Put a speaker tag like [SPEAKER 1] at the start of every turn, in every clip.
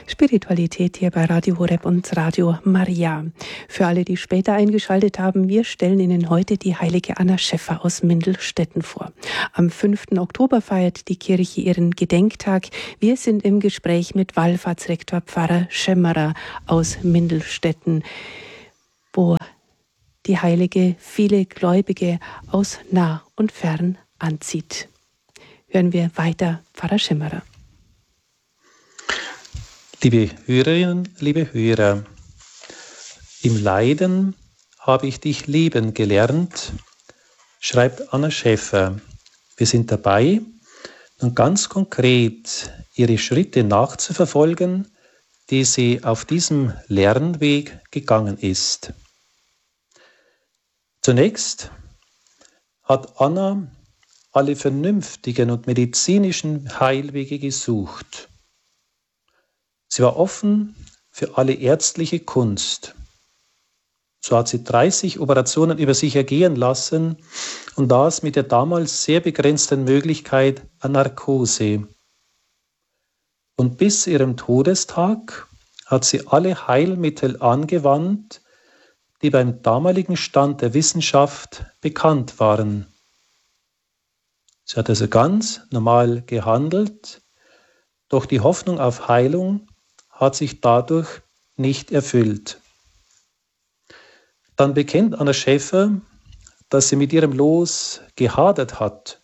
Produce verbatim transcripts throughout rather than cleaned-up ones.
[SPEAKER 1] Spiritualität hier bei Radio Horeb und Radio Maria. Für alle, die später eingeschaltet haben, wir stellen Ihnen heute die heilige Anna Schäffer aus Mindelstetten vor. Am fünften Oktober feiert die Kirche ihren Gedenktag. Wir sind im Gespräch mit Wallfahrtsrektor Pfarrer Schemmerer aus Mindelstetten, wo die Heilige viele Gläubige aus nah und fern anzieht. Hören wir weiter Pfarrer Schemmerer.
[SPEAKER 2] Liebe Hörerinnen, liebe Hörer, im Leiden habe ich dich lieben gelernt, schreibt Anna Schäffer. Wir sind dabei, nun ganz konkret ihre Schritte nachzuverfolgen, die sie auf diesem Lernweg gegangen ist. Zunächst hat Anna alle vernünftigen und medizinischen Heilwege gesucht. Sie war offen für alle ärztliche Kunst. So hat sie dreißig Operationen über sich ergehen lassen und das mit der damals sehr begrenzten Möglichkeit an Narkose. Und bis zu ihrem Todestag hat sie alle Heilmittel angewandt, die beim damaligen Stand der Wissenschaft bekannt waren. Sie hat also ganz normal gehandelt, doch die Hoffnung auf Heilung hat sich dadurch nicht erfüllt. Dann bekennt Anna Schäffer, dass sie mit ihrem Los gehadert hat.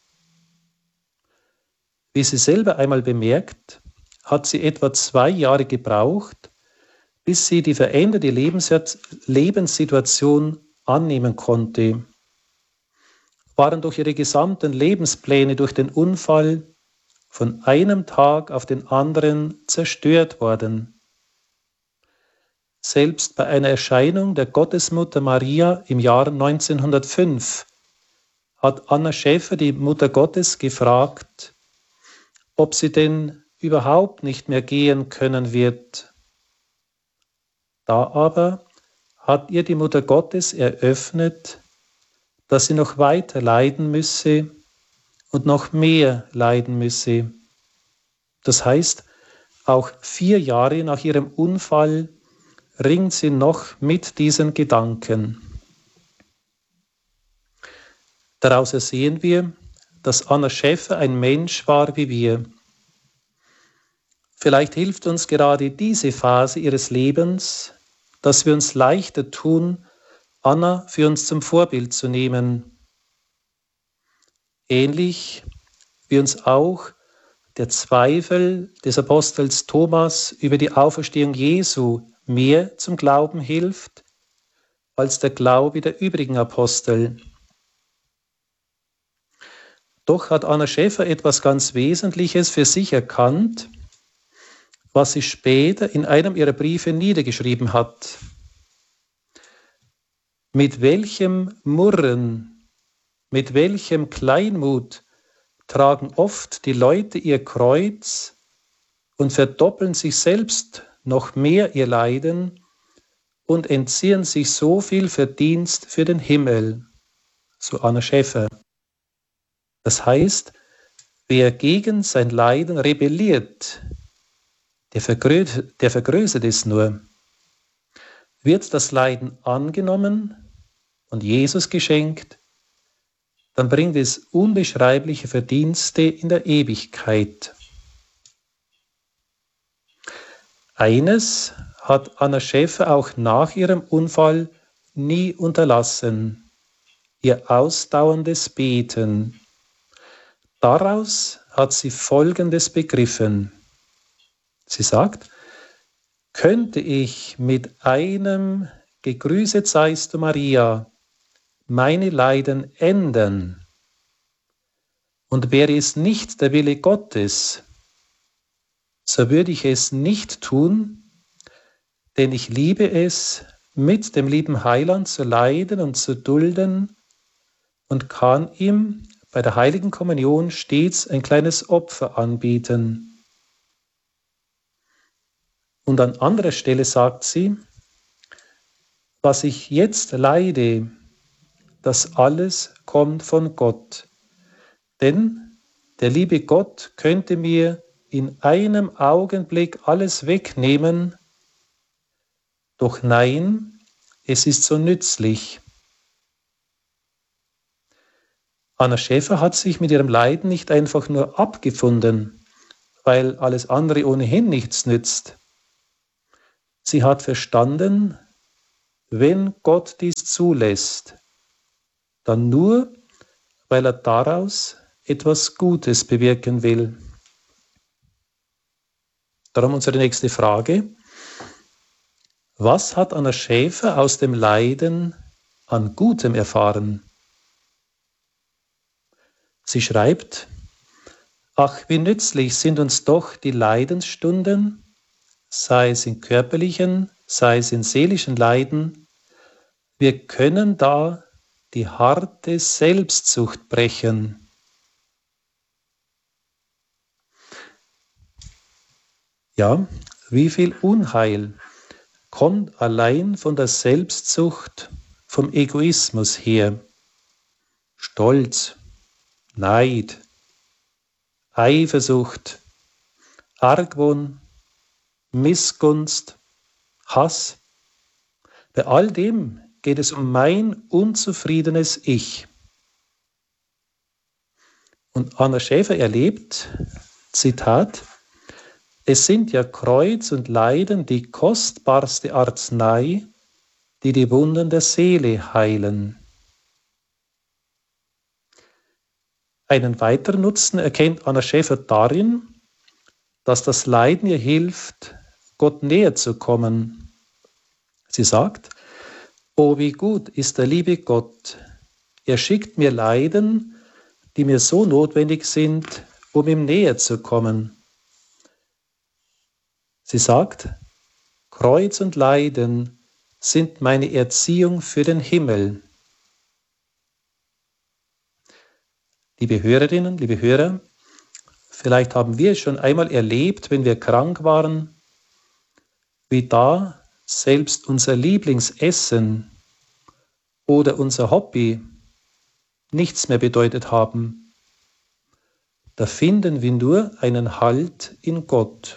[SPEAKER 2] Wie sie selber einmal bemerkt, hat sie etwa zwei Jahre gebraucht, bis sie die veränderte Lebenssituation annehmen konnte. Waren durch ihre gesamten Lebenspläne durch den Unfall von einem Tag auf den anderen zerstört worden. Selbst bei einer Erscheinung der Gottesmutter Maria im Jahr neunzehnhundertfünf hat Anna Schäffer die Mutter Gottes gefragt, ob sie denn überhaupt nicht mehr gehen können wird. Da aber hat ihr die Mutter Gottes eröffnet, dass sie noch weiter leiden müsse und noch mehr leiden müsse. Das heißt, auch vier Jahre nach ihrem Unfall ringt sie noch mit diesen Gedanken. Daraus ersehen wir, dass Anna Schäffer ein Mensch war wie wir. Vielleicht hilft uns gerade diese Phase ihres Lebens, dass wir uns leichter tun, Anna für uns zum Vorbild zu nehmen. Ähnlich wie uns auch der Zweifel des Apostels Thomas über die Auferstehung Jesu mehr zum Glauben hilft, als der Glaube der übrigen Apostel. Doch hat Anna Schäffer etwas ganz Wesentliches für sich erkannt, was sie später in einem ihrer Briefe niedergeschrieben hat. Mit welchem Murren, mit welchem Kleinmut tragen oft die Leute ihr Kreuz und verdoppeln sich selbst noch mehr ihr Leiden und entziehen sich so viel Verdienst für den Himmel, so Anna Schäffer. Das heißt, wer gegen sein Leiden rebelliert, der, vergrö- der vergrößert es nur. Wird das Leiden angenommen und Jesus geschenkt, dann bringt es unbeschreibliche Verdienste in der Ewigkeit. Eines hat Anna Schäffer auch nach ihrem Unfall nie unterlassen: ihr ausdauerndes Beten. Daraus hat sie Folgendes begriffen. Sie sagt: Könnte ich mit einem Gegrüßet seist du, Maria, meine Leiden ändern, und wäre es nicht der Wille Gottes, so würde ich es nicht tun, denn ich liebe es, mit dem lieben Heiland zu leiden und zu dulden und kann ihm bei der Heiligen Kommunion stets ein kleines Opfer anbieten. Und an anderer Stelle sagt sie: Was ich jetzt leide, das alles kommt von Gott. Denn der liebe Gott könnte mir in einem Augenblick alles wegnehmen. Doch nein, es ist so nützlich. Anna Schäfer hat sich mit ihrem Leiden nicht einfach nur abgefunden, weil alles andere ohnehin nichts nützt. Sie hat verstanden, wenn Gott dies zulässt, dann nur, weil er daraus etwas Gutes bewirken will. Darum unsere nächste Frage. Was hat Anna Schäfer aus dem Leiden an Gutem erfahren? Sie schreibt, ach, wie nützlich sind uns doch die Leidensstunden, sei es in körperlichen, sei es in seelischen Leiden. Wir können da die harte Selbstsucht brechen. Ja, wie viel Unheil kommt allein von der Selbstsucht, vom Egoismus her. Stolz, Neid, Eifersucht, Argwohn, Missgunst, Hass. Bei all dem geht es um mein unzufriedenes Ich. Und Anna Schäfer erlebt, Zitat, es sind ja Kreuz und Leiden die kostbarste Arznei, die die Wunden der Seele heilen. Einen weiteren Nutzen erkennt Anna Schäfer darin, dass das Leiden ihr hilft, Gott näher zu kommen. Sie sagt, oh, wie gut ist der liebe Gott. Er schickt mir Leiden, die mir so notwendig sind, um ihm näher zu kommen. Sie sagt, Kreuz und Leiden sind meine Erziehung für den Himmel. Liebe Hörerinnen, liebe Hörer, vielleicht haben wir es schon einmal erlebt, wenn wir krank waren, wie da selbst unser Lieblingsessen oder unser Hobby nichts mehr bedeutet haben. Da finden wir nur einen Halt in Gott.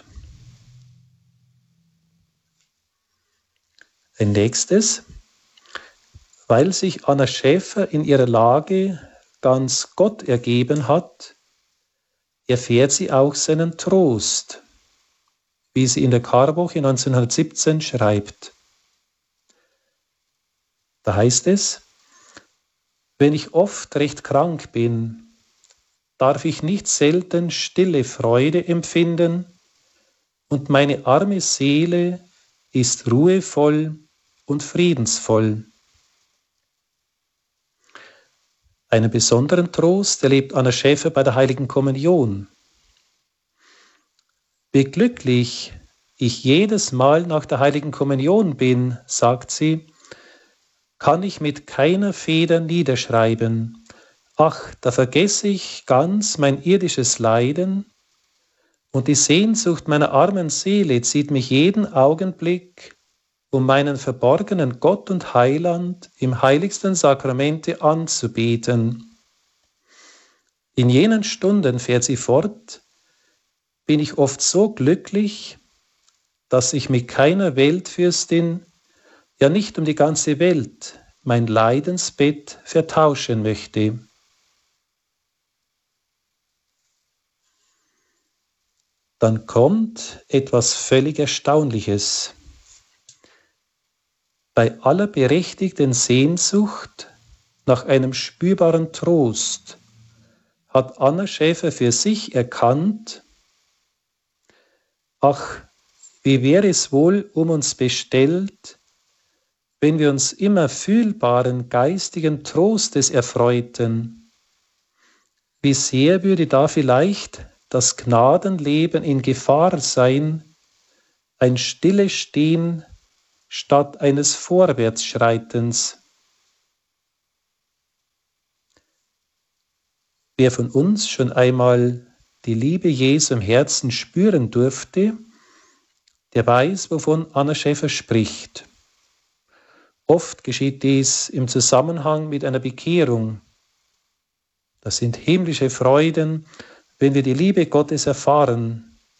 [SPEAKER 2] Ein nächstes, weil sich Anna Schäfer in ihrer Lage ganz Gott ergeben hat, erfährt sie auch seinen Trost, wie sie in der Karwoche neunzehnhundertsiebzehn schreibt. Da heißt es, wenn ich oft recht krank bin, darf ich nicht selten stille Freude empfinden und meine arme Seele ist ruhevoll und friedensvoll. Einen besonderen Trost erlebt Anna Schäfer bei der Heiligen Kommunion. Wie glücklich ich jedes Mal nach der Heiligen Kommunion bin, sagt sie, kann ich mit keiner Feder niederschreiben. Ach, da vergesse ich ganz mein irdisches Leiden und die Sehnsucht meiner armen Seele zieht mich jeden Augenblick, um meinen verborgenen Gott und Heiland im heiligsten Sakramente anzubeten. In jenen Stunden, fährt sie fort, bin ich oft so glücklich, dass ich mit keiner Weltfürstin, ja nicht um die ganze Welt, mein Leidensbett vertauschen möchte. Dann kommt etwas völlig Erstaunliches. Bei aller berechtigten Sehnsucht nach einem spürbaren Trost hat Anna Schäfer für sich erkannt, ach, wie wäre es wohl um uns bestellt, wenn wir uns immer fühlbaren geistigen Trostes erfreuten. Wie sehr würde da vielleicht das Gnadenleben in Gefahr sein, ein stilles Stehen statt eines Vorwärtsschreitens. Wer von uns schon einmal die Liebe Jesu im Herzen spüren durfte, der weiß, wovon Anna Schäfer spricht. Oft geschieht dies im Zusammenhang mit einer Bekehrung. Das sind himmlische Freuden, wenn wir die Liebe Gottes erfahren,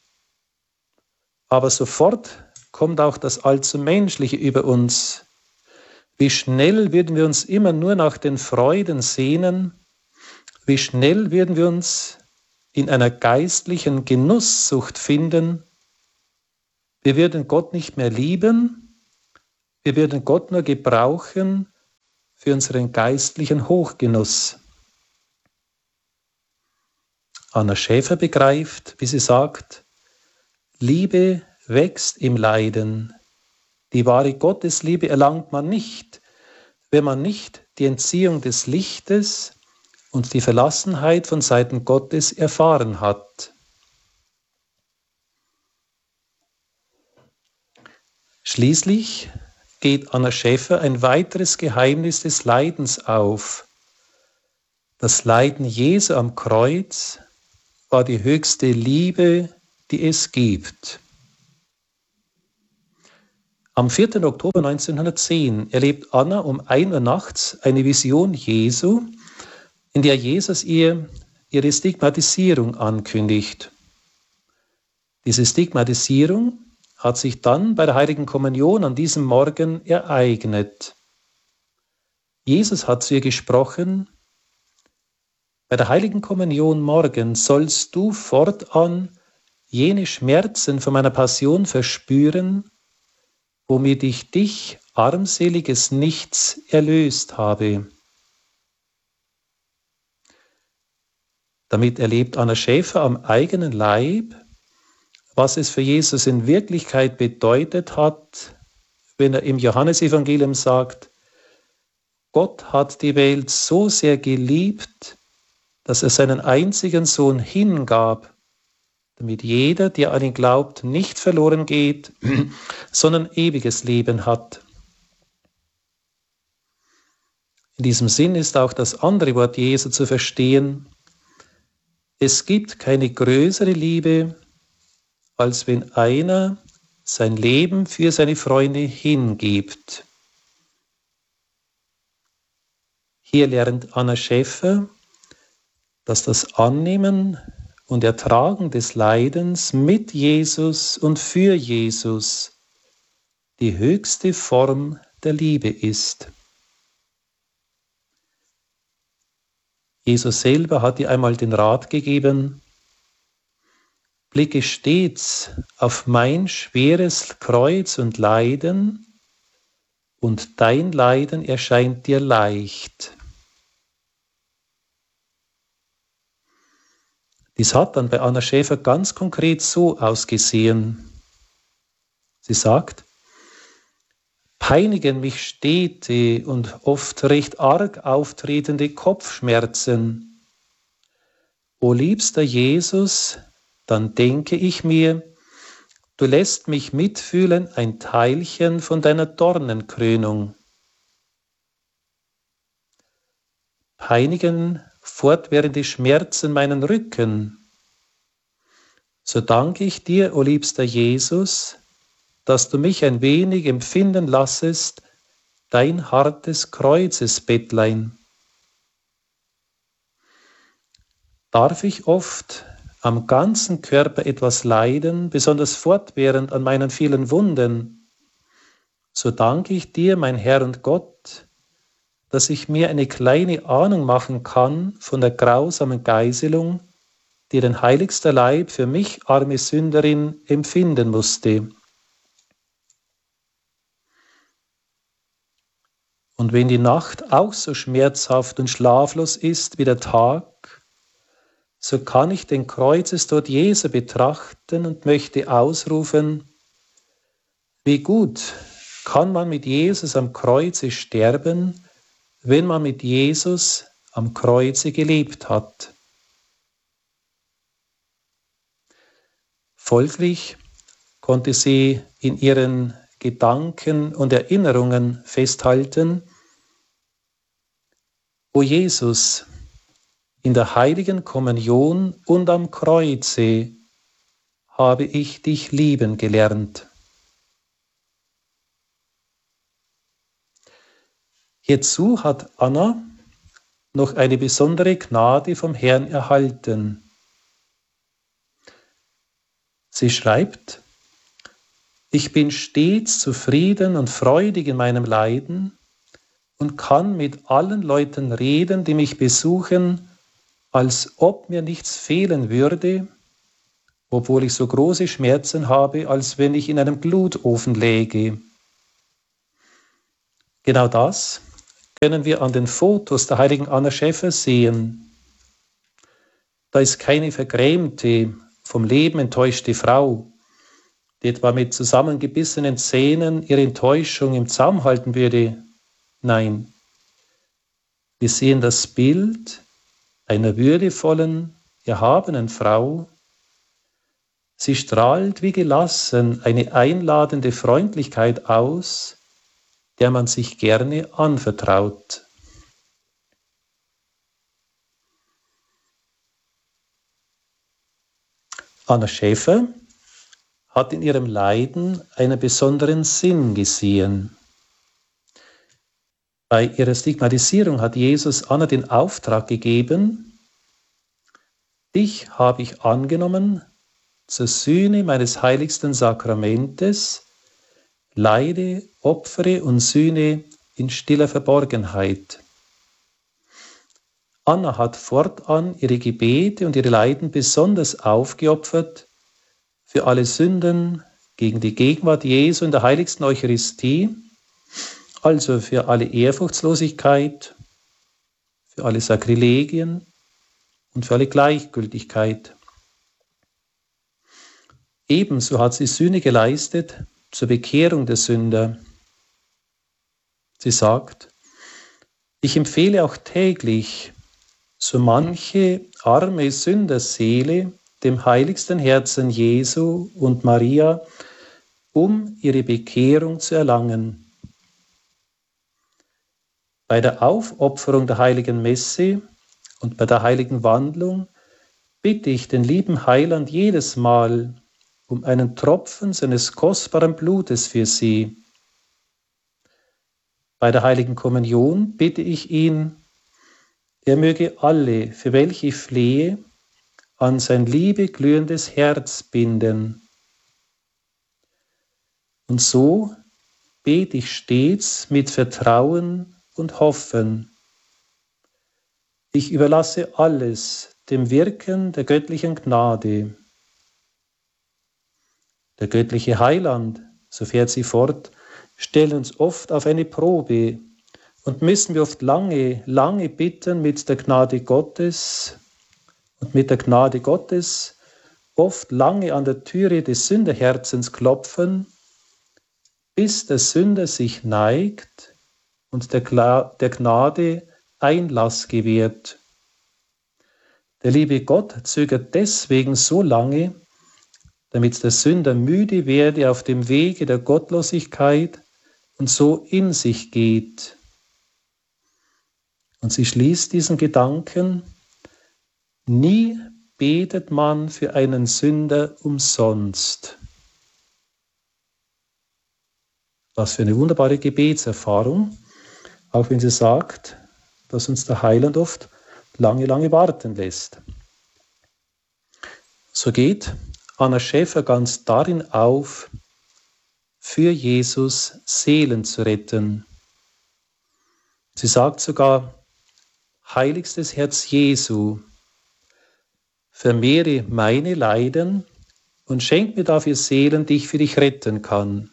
[SPEAKER 2] Aber sofort kommt auch das allzu Menschliche über uns. Wie schnell würden wir uns immer nur nach den Freuden sehnen, wie schnell würden wir uns in einer geistlichen Genusssucht finden. Wir würden Gott nicht mehr lieben, wir würden Gott nur gebrauchen für unseren geistlichen Hochgenuss. Anna Schäfer begreift, wie sie sagt, Liebe wächst im Leiden. Die wahre Gottesliebe erlangt man nicht, wenn man nicht die Entziehung des Lichtes und die Verlassenheit von Seiten Gottes erfahren hat. Schließlich geht Anna Schäfer ein weiteres Geheimnis des Leidens auf. Das Leiden Jesu am Kreuz war die höchste Liebe, die es gibt. Am vierten Oktober neunzehnhundertzehn erlebt Anna um ein Uhr nachts eine Vision Jesu, in der Jesus ihr ihre Stigmatisierung ankündigt. Diese Stigmatisierung hat sich dann bei der Heiligen Kommunion an diesem Morgen ereignet. Jesus hat zu ihr gesprochen, bei der Heiligen Kommunion morgen sollst du fortan jene Schmerzen von meiner Passion verspüren, womit ich dich, armseliges Nichts, erlöst habe. Damit erlebt Anna Schäfer am eigenen Leib, was es für Jesus in Wirklichkeit bedeutet hat, wenn er im Johannesevangelium sagt, Gott hat die Welt so sehr geliebt, dass er seinen einzigen Sohn hingab, damit jeder, der an ihn glaubt, nicht verloren geht, sondern ewiges Leben hat. In diesem Sinn ist auch das andere Wort Jesu zu verstehen. Es gibt keine größere Liebe, als wenn einer sein Leben für seine Freunde hingibt. Hier lernt Anna Schäfer, dass das Annehmen und Ertragen des Leidens mit Jesus und für Jesus die höchste Form der Liebe ist. Jesus selber hat ihr einmal den Rat gegeben, blicke stets auf mein schweres Kreuz und Leiden, und dein Leiden erscheint dir leicht. Dies hat dann bei Anna Schäfer ganz konkret so ausgesehen. Sie sagt, peinigen mich stete und oft recht arg auftretende Kopfschmerzen. O liebster Jesus, dann denke ich mir, du lässt mich mitfühlen ein Teilchen von deiner Dornenkrönung. Peinigen fortwährende Schmerzen meinen Rücken. So danke ich dir, o liebster Jesus, dass du mich ein wenig empfinden lassest, dein hartes Kreuzesbettlein. Darf ich oft am ganzen Körper etwas leiden, besonders fortwährend an meinen vielen Wunden, so danke ich dir, mein Herr und Gott, dass ich mir eine kleine Ahnung machen kann von der grausamen Geißelung, die dein heiligster Leib für mich, arme Sünderin, empfinden musste. Und wenn die Nacht auch so schmerzhaft und schlaflos ist wie der Tag, so kann ich den Kreuzestod Jesu betrachten und möchte ausrufen, wie gut kann man mit Jesus am Kreuze sterben, wenn man mit Jesus am Kreuze gelebt hat. Folglich konnte sie in ihren Gedanken und Erinnerungen festhalten, o Jesus, in der heiligen Kommunion und am Kreuze habe ich dich lieben gelernt. Hierzu hat Anna noch eine besondere Gnade vom Herrn erhalten. Sie schreibt, Ich bin stets zufrieden und freudig in meinem Leiden und kann mit allen Leuten reden, die mich besuchen, als ob mir nichts fehlen würde, obwohl ich so große Schmerzen habe, als wenn ich in einem Glutofen läge. Genau das können wir an den Fotos der heiligen Anna Schäffer sehen. Da ist keine vergrämte, vom Leben enttäuschte Frau, die etwa mit zusammengebissenen Zähnen ihre Enttäuschung im Zaum halten würde. Nein, wir sehen das Bild einer würdevollen, erhabenen Frau. Sie strahlt wie gelassen eine einladende Freundlichkeit aus, der man sich gerne anvertraut. Anna Schäffer hat in ihrem Leiden einen besonderen Sinn gesehen. Bei ihrer Stigmatisierung hat Jesus Anna den Auftrag gegeben: Dich habe ich angenommen zur Sühne meines heiligsten Sakramentes, leide, opfere und sühne in stiller Verborgenheit. Anna hat fortan ihre Gebete und ihre Leiden besonders aufgeopfert für alle Sünden gegen die Gegenwart Jesu in der heiligsten Eucharistie, also für alle Ehrfurchtslosigkeit, für alle Sakrilegien und für alle Gleichgültigkeit. Ebenso hat sie Sühne geleistet zur Bekehrung der Sünder. Sie sagt: Ich empfehle auch täglich so manche arme Sünderseele dem heiligsten Herzen Jesu und Maria, um ihre Bekehrung zu erlangen. Bei der Aufopferung der heiligen Messe und bei der heiligen Wandlung bitte ich den lieben Heiland jedes Mal um einen Tropfen seines kostbaren Blutes für sie. Bei der heiligen Kommunion bitte ich ihn, er möge alle, für welche ich flehe, an sein liebeglühendes Herz binden. Und so bete ich stets mit Vertrauen und Hoffen. Ich überlasse alles dem Wirken der göttlichen Gnade. Der göttliche Heiland, so fährt sie fort, stellt uns oft auf eine Probe und müssen wir oft lange, lange bitten mit der Gnade Gottes und mit der Gnade Gottes oft lange an der Türe des Sünderherzens klopfen, bis der Sünder sich neigt und der, Gla- der Gnade Einlass gewährt. Der liebe Gott zögert deswegen so lange, damit der Sünder müde werde auf dem Wege der Gottlosigkeit und so in sich geht. Und sie schließt diesen Gedanken: Nie betet man für einen Sünder umsonst. Was für eine wunderbare Gebetserfahrung, auch wenn sie sagt, dass uns der Heiland oft lange, lange warten lässt. So geht Anna Schäffer ganz darin auf, für Jesus Seelen zu retten. Sie sagt sogar: Heiligstes Herz Jesu, vermehre meine Leiden und schenk mir dafür Seelen, die ich für dich retten kann.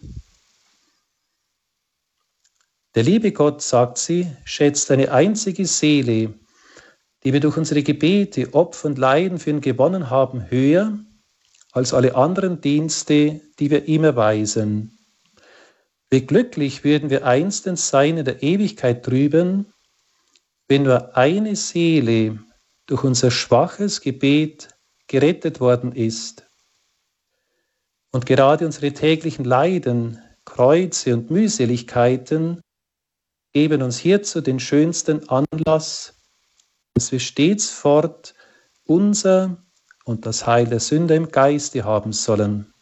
[SPEAKER 2] Der liebe Gott, sagt sie, schätzt eine einzige Seele, die wir durch unsere Gebete, Opfer und Leiden für ihn gewonnen haben, höher als alle anderen Dienste, die wir ihm erweisen. Wie glücklich würden wir einstens sein in der Ewigkeit drüben, wenn nur eine Seele durch unser schwaches Gebet gerettet worden ist. Und gerade unsere täglichen Leiden, Kreuze und Mühseligkeiten geben uns hierzu den schönsten Anlass, dass wir stets fort unser und das Heil der Sünder im Geiste haben sollen.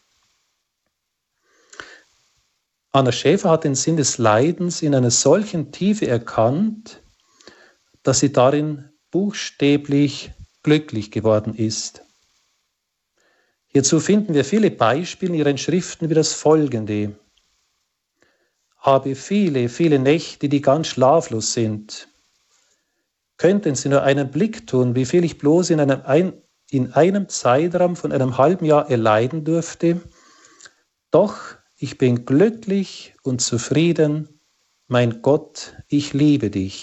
[SPEAKER 2] Anna Schäffer hat den Sinn des Leidens in einer solchen Tiefe erkannt, dass sie darin buchstäblich glücklich geworden ist. Hierzu finden wir viele Beispiele in ihren Schriften wie das folgende. Habe viele, viele Nächte, die ganz schlaflos sind. Könnten Sie nur einen Blick tun, wie viel ich bloß in einem, ein, in einem Zeitraum von einem halben Jahr erleiden durfte? Doch ich bin glücklich und zufrieden. Mein Gott, ich liebe dich.